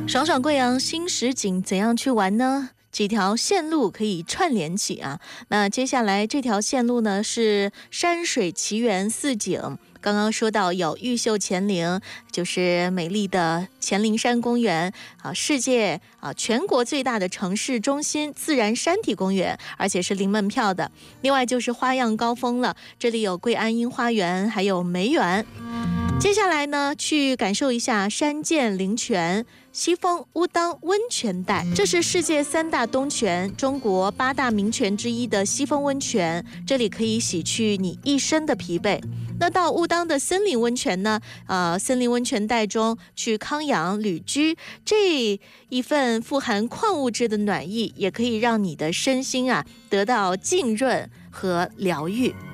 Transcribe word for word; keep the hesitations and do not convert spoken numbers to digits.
爽爽贵阳新石景怎样去玩呢？几条线路可以串联起啊。那接下来这条线路呢是山水奇缘四景。刚刚说到有玉秀乾陵，就是美丽的乾陵山公园啊，世界啊全国最大的城市中心自然山体公园，而且是零门票的。另外就是花样高峰了，这里有桂安樱花园，还有梅园。接下来呢，去感受一下山涧灵泉、西峰乌当温泉带，这是世界三大东泉、中国八大名泉之一的西峰温泉，这里可以洗去你一身的疲惫。那到乌当的森林温泉呢？呃，森林温泉带中去康养旅居，这一份富含矿物质的暖意，也可以让你的身心啊得到浸润和疗愈。